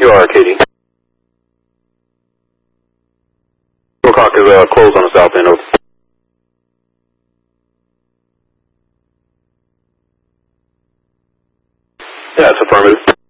You are, Katie. Wilcox is closed on the south end. Over. Yeah, it's affirmative.